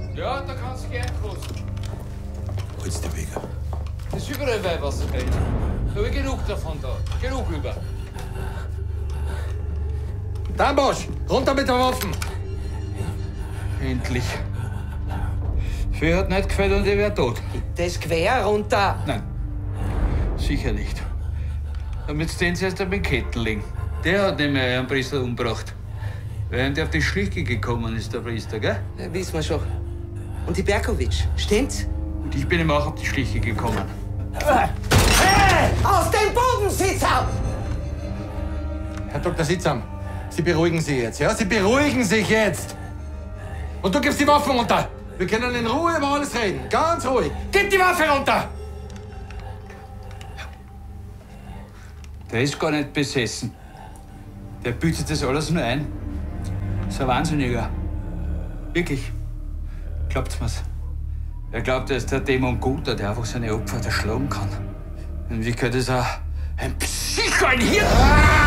Ja, da kannst du gern kosten. Hol's dir Weger. Das ist überall Weihwassergeld. Da habe ich genug davon da. Genug über. Dambosch, runter mit der Waffen! Endlich. Viel hat nicht gefällt und ich wär tot. Das Gewehr runter! Nein, sicher nicht. Damit stehen sie erst mit Ketten legen. Der hat nämlich einen Priester umgebracht. Weil der auf die Schliche gekommen ist, der Priester, gell? Ja, wissen wir schon. Und die Berkowitsch, stimmt's? Und ich bin ihm auch auf die Schliche gekommen. Hey! Aus dem Boden sitzen! Herr Dr. Sitzam, Sie beruhigen sich jetzt, ja? Sie beruhigen sich jetzt! Und du gibst die Waffe runter! Wir können in Ruhe über alles reden. Ganz ruhig. Gib die Waffe runter! Der ist gar nicht besessen. Der bietet das alles nur ein. So ein Wahnsinniger. Wirklich. Glaubt's mir's? Er glaubt, er ist der Dämon Guter, der einfach seine Opfer erschlagen kann. In Wirklichkeit ist er ein Psycho, ein Hirn.